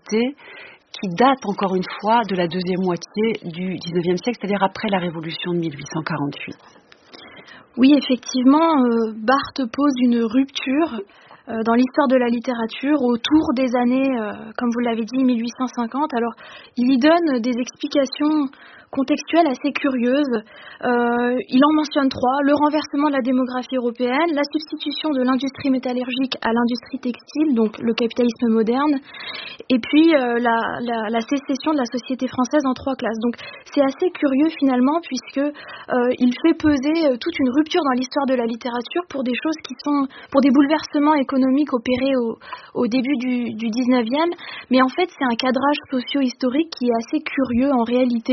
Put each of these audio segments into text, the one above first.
société qui date encore une fois de la deuxième moitié du XIXe siècle, c'est-à-dire après la Révolution de 1848. Oui, effectivement, Barthes pose une rupture dans l'histoire de la littérature autour des années, comme vous l'avez dit, 1850. Alors, il y donne des explications contextuelles assez curieuses. Il en mentionne 3. Le renversement de la démographie européenne, la substitution de l'industrie métallurgique à l'industrie textile, donc le capitalisme moderne, et puis la sécession de la société française en 3 classes. Donc c'est assez curieux finalement, puisque il fait peser toute une rupture dans l'histoire de la littérature pour des choses qui sont, pour des bouleversements économiques opérés au début du 19e, mais en fait c'est un cadrage socio-historique qui est assez curieux en réalité.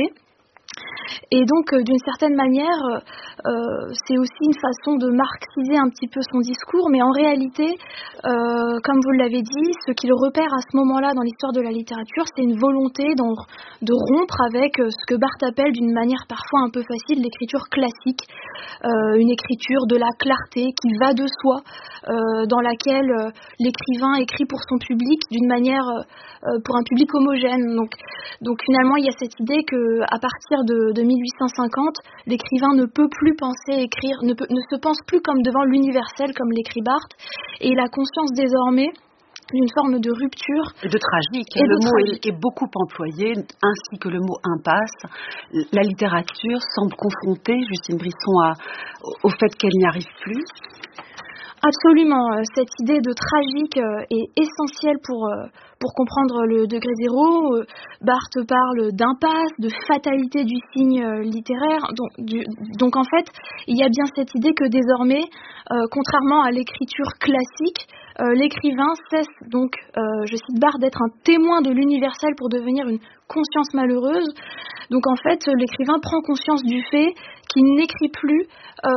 Et donc, d'une certaine manière, c'est aussi une façon de marxiser un petit peu son discours, mais en réalité, comme vous l'avez dit, ce qu'il repère à ce moment-là dans l'histoire de la littérature, c'est une volonté de rompre avec ce que Barthes appelle d'une manière parfois un peu facile l'écriture classique, une écriture de la clarté qui va de soi, dans laquelle l'écrivain écrit pour son public d'une manière, pour un public homogène. Donc finalement, il y a cette idée que à partir de 1850, l'écrivain ne peut plus penser écrire, ne se pense plus comme devant l'universel, comme l'écrit Barthes, et il a conscience désormais d'une forme de rupture. Et de tragique. Le mot est beaucoup employé, ainsi que le mot impasse. La littérature semble confrontée, Justine Brisson, au fait qu'elle n'y arrive plus. Absolument. Cette idée de tragique est essentielle pour comprendre le degré zéro. Barthes parle d'impasse, de fatalité du signe littéraire. Donc en fait, il y a bien cette idée que désormais, contrairement à l'écriture classique, l'écrivain cesse donc, je cite Barthes, d'être un témoin de l'universel pour devenir une conscience malheureuse. Donc en fait, l'écrivain prend conscience du fait qu'il n'écrit plus,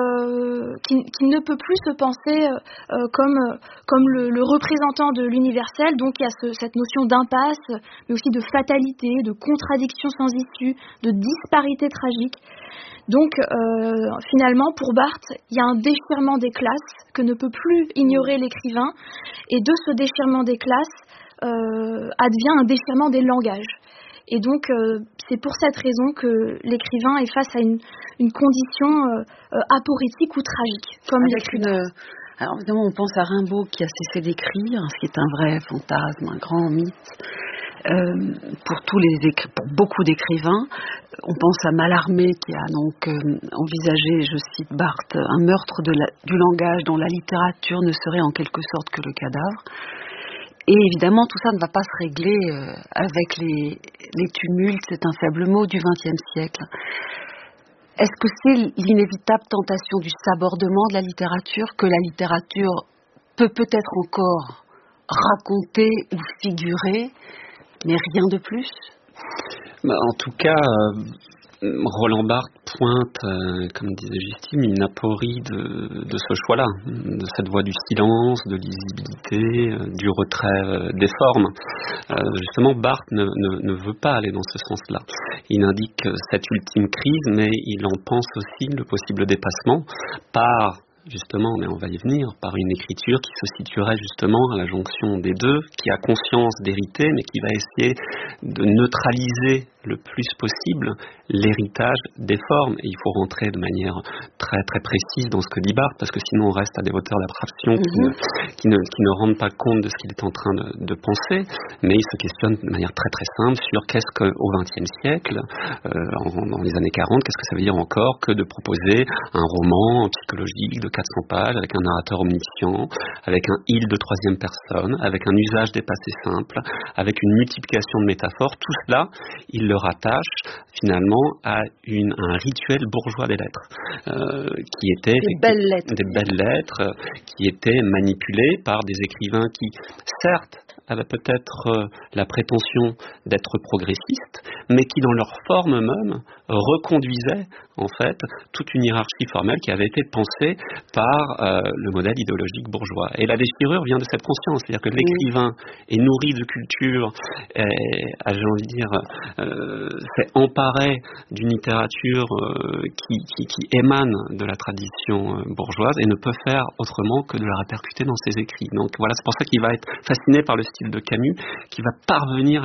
qu'il ne peut plus se penser comme le représentant de l'universel. Donc il y a cette notion d'impasse, mais aussi de fatalité, de contradiction sans issue, de disparité tragique. Donc finalement, pour Barthes, il y a un déchirement des classes que ne peut plus ignorer l'écrivain, et de ce déchirement des classes advient un déchirement des langages. Et donc, c'est pour cette raison que l'écrivain est face à une condition aporétique ou tragique. Comme alors évidemment, on pense à Rimbaud qui a cessé d'écrire, ce qui est un vrai fantasme, un grand mythe. Pour beaucoup d'écrivains, on pense à Mallarmé qui a donc envisagé, je cite Barthes, un meurtre du langage dont la littérature ne serait en quelque sorte que le cadavre. Et évidemment, tout ça ne va pas se régler avec les tumultes, c'est un faible mot, du XXe siècle. Est-ce que c'est l'inévitable tentation du sabordement de la littérature, que la littérature peut peut-être encore raconter ou figurer, mais rien de plus ? En tout cas, Roland Barthes pointe, comme disait Justine, une aporie de ce choix-là, de cette voie du silence, de l'illisibilité, du retrait des formes. Justement, Barthes ne veut pas aller dans ce sens-là. Il indique cette ultime crise, mais il en pense aussi le possible dépassement par, justement, mais on va y venir, par une écriture qui se situerait justement à la jonction des deux, qui a conscience d'hériter, mais qui va essayer de neutraliser le plus possible l'héritage des formes. Et il faut rentrer de manière très très précise dans ce que dit Barthes, parce que sinon on reste à des hauteurs d'abstraction qui ne rendent pas compte de ce qu'il est en train de penser, mais il se questionne de manière très très simple sur qu'est-ce qu'au XXe siècle, dans les années 40, qu'est-ce que ça veut dire encore que de proposer un roman psychologique de 400 pages, avec un narrateur omniscient, avec un il de troisième personne, avec un usage des passés simples, avec une multiplication de métaphores. Tout cela, il le rattache finalement à un rituel bourgeois des lettres, qui était des belles lettres qui étaient manipulées par des écrivains qui, certes, avaient peut-être la prétention d'être progressistes, mais qui dans leur forme même reconduisaient en fait toute une hiérarchie formelle qui avait été pensée par le modèle idéologique bourgeois. Et la déchirure vient de cette conscience, c'est-à-dire que l'écrivain est nourri de culture, j'ai envie de dire, s'est emparé d'une littérature qui émane de la tradition bourgeoise et ne peut faire autrement que de la répercuter dans ses écrits. Donc voilà, c'est pour ça qu'il va être fasciné par le style de Camus, qui va parvenir